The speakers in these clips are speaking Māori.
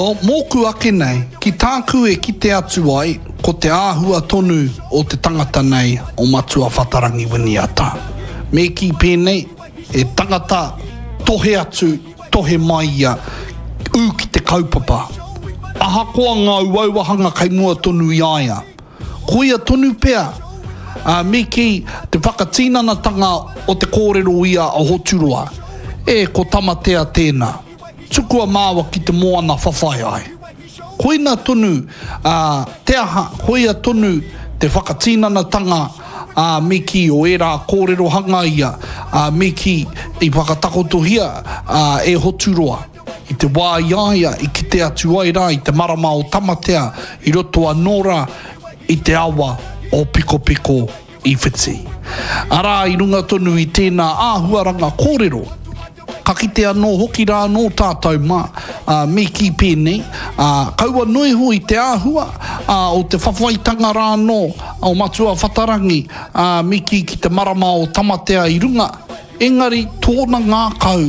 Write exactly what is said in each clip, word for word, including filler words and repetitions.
O mōku ake nei, ki tāku e kite atu ai, ko te āhua tonu o te tangata nei o Matua Whatarangi Winiata. Me ki pēnei, e tangata tohe atu, tohe mai ia, u ki te kaupapa. Ahakoa ngā uauahanga kai mua tonu i aia. Koia tonu pea, uh, me ki te whakatīnanatanga o te kōrero ia o Hoturoa. E ko tamatea tēnā. Tukua māua ki te moana whawhai ai. Koina tonu uh, te aha, koia tonu te whakatīnanatanga uh, me ki o era kōrero hanga ia, uh, me ki i whakatakotohia uh, e Hoturoa. I te wā iaia, i ki te atu ai rā, i te marama o tamatea, i roto a Nora, i te awa o Piko Piko i Whiti. Arā, i runga tonu i tēnā āhuaranga kōrero, ka kite anō hoki rā nō tātou mā, uh, me ki pēnei, uh, kaua noi ho i te āhua, uh, o te whawhaitanga rā nō, o Matua Whatarangi, uh, me ki ki te marama o tamatea i runga. Engari, tōna ngā kau,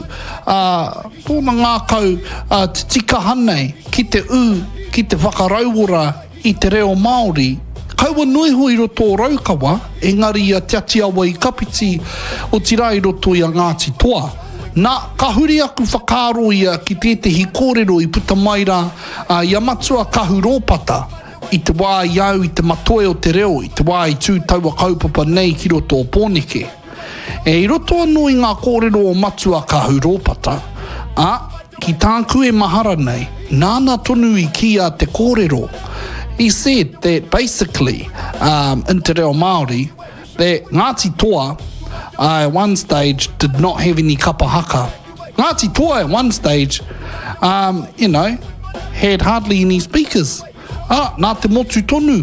uh, tōna ngā kau uh, te tika hanei, ki te u, ki te whakarauora i te reo Māori, kaua noi ho i roto o Raukawa, engari ia te ati awa i kapiti o tira i roto i a Ngāti Toa. Nā, ka huri aku whakaro ia ki tētehi kōrero i puta maira uh, i a Matua Kahuropata i te wā iau i te matoe o te reo, i te wā i tū taua kaupapa nei ki roto o Pōneke. E i roto anō i ngā kōrero o Matua Kahuropata, a, ki tāku e mahara nei, nāna tonu i kia te kōrero. He said that basically, um, in te reo Māori, that Ngāti Toa, Uh, at one stage did not have any kapa haka. Ngāti Toa at one stage, um, you know, had hardly any speakers. Ah, nā te motu tonu.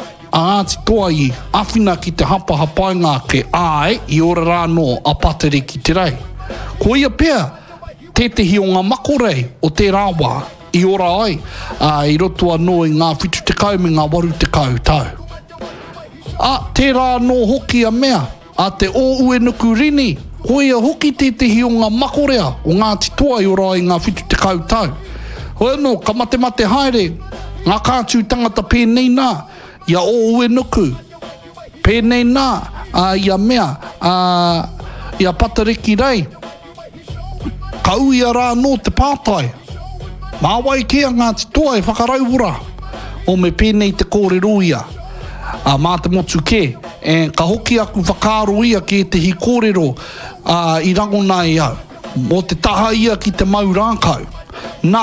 A Ngāti Toa i awhina ki te hapa hapainga ke ai i ora rā no a patere ki te rei. Ko ia pea, tētehi o ngā makorei o te rāwā i ora ai, uh, i roto anō i ngā whitu te kau me ngā waru te kau tau. Ah, te rā no hoki a mea, a te o ue nuku rini, koia hoki tētehi o ngā makorea o Ngāti Toa i ora i ngā whitu te kau tau. Hoi no, ka mate mate haere, ngā kātū tangata pēnei nā, ia o ue nuku, pēnei nā, uh, ia mea, uh, ia patareki rei, ka uia rā no te pātai, māwai kia Ngāti Toa e whakarauura, o me pēnei te kōrero ia, uh, mā te motu ke, e ka hoki aku whakaro ia ki te hi kōrero uh, i rangona i au. Mo te taha ia ki te mau rākau. Nā,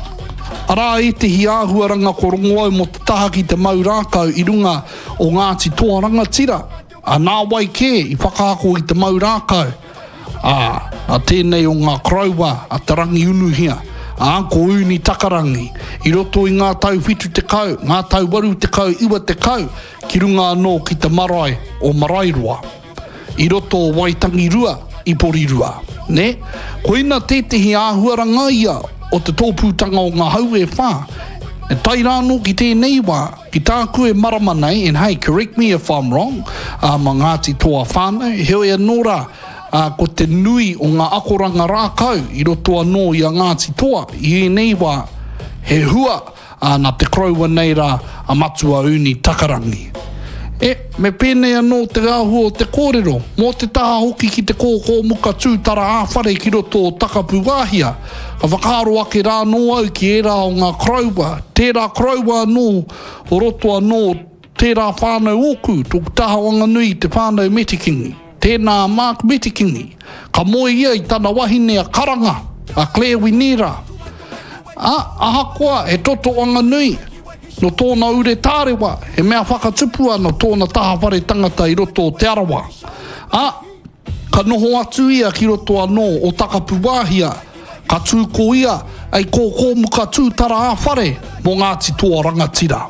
arā e te hi āhuaranga ko rongo au mo te taha ki te mau rākau i runga o Ngāti Toa rangatira. A nā wai ke i whakaako i te mau rākau. A, a tēnei o ngā kraua a te rangi unuhia. A ko uni takarangi, i roto i ngā tau whitu te kau, ngā tau waru te kau, iwa te kau, ki runga anō ki te marae o Marairua. I roto o Waitangi Rua, i Porirua. Ne? Koina tētehi āhuaranga ia o te tōpūtanga o ngā hau e whā. E tai rāno ki tēnei wā, ki tāku e marama nei, and hey, correct me if I'm wrong, uh, ma Ngāti Toa whānau, heoi anōra, Uh, ko te nui o ngā akoranga rākau i roto anō i a Ngāti Toa, i nei wā he hua uh, na te kraua nei rā a Matua Uni Takarangi. E, me pēnei anō te āhua o te kōrero, mō te taha hoki ki te kōkō muka tūtara āwhare ki roto o Takapu Wāhia, ka whakaro ake rā nō au ki e rā o ngā kraua, tērā kraua anō o roto anō tērā whānau oku, tōku taha wanganui te whānau Metikingi. Tēnā Mark Metikingi, ka moe ia i tana wahine a Karanga, a Claire Winera. A, ahakoa, he toto anga nui, no tōna ure tārewa, he mea whakatupua no tōna taha whare tangata i roto o te arawa. A, ka noho atu ia ki roto anō o Takapu Wāhia, ka tūko ia ai kōkō muka tūtara a whare mō Ngāti Toa rangatira.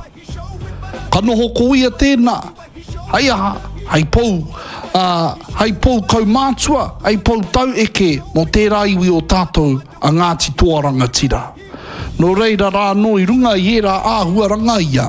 Ka noho ko ia tēnā, hai aha, hai pou, Uh, hei pou kaumātua, hei pou tau eke mo tērā iwi o tātou a Ngāti Toa rangatira. No reira rā no i runga i era āhua ranga ia.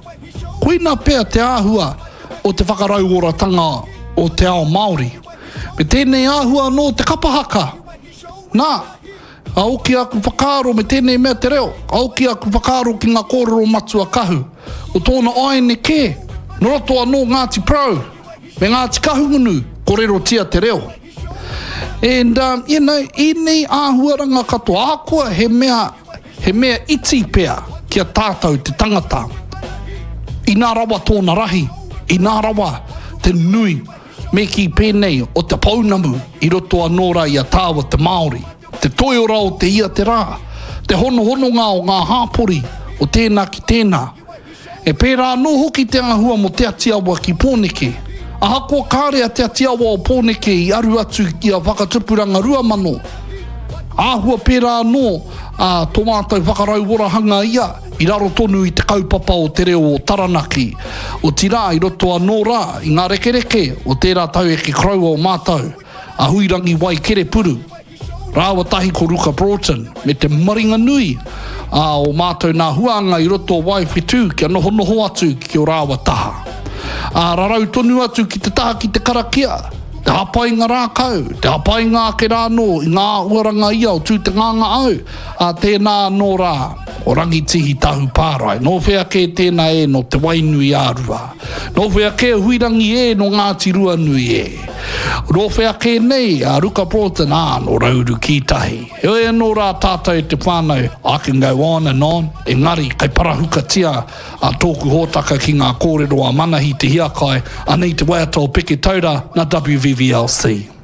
Koina pēr te āhua o te whakarauoratanga o te ao Māori. Me tēnei āhua no te kapahaka. Nā, A oki aku whakaaro me tēnei mea te reo. A oki aku whakaaro ki ngā kōrero matua kahu. O tōna aine kē. No roto anō Ngāti Pro. Me Ngāti Kahungunu. Kōrero tia te reo. And, um, you know, i nei āhuaranga katoa. Ākua he mea, he mea iti pea kia tātou te tangata. I nā rawa tōna rahi. I nā rawa te nui. Me ki pēnei o te paunamu i roto anō rā i a tāua te Māori. Te toiora o te ia te rā. Te hono hononga o ngā hāpori o tēnā ki tēnā. E pērā no hoki te ahua mo te atiawa ki Pōneke. A hakoa kārea te atiawa o Pōneke i aru atu ki a whakatupuranga rua mano. Āhua pērā no a tō mātou whakarauora hanga ia i raro tonu i te kaupapa o te reo o Taranaki. O tirā i roto anō rā i ngā rekereke o tērā tau e ki kraua o mātou. A huirangi wai kere puru. Rāwa tahi ko Ruka Broughton me te maringa nui a o mātou nā huanga i roto o wai whitu kia noho noho atu ki o rāwa taha. A rarau tonu atu ki te taha ki te karakia, te hapainga rākau, te hapainga ake rāno i ngā uaranga ia o tū te nganga au, a tēnā nō rā o rangitihi tahu pārai. Nō whea ke tēnā e no te wainui ārua. Nō whea ke huirangi e no Ngāti Rua nui e. Nō whea ke nei a Ruka Broughton ā no rauru ki tahi. E e nō rā tātou te whānau, I can go on and on. Engari, kai parahuka tia a tōku hōtaka ki ngā kōrero a manahi te hiakai, a nei te waiata o Piki Taura na W V V L C.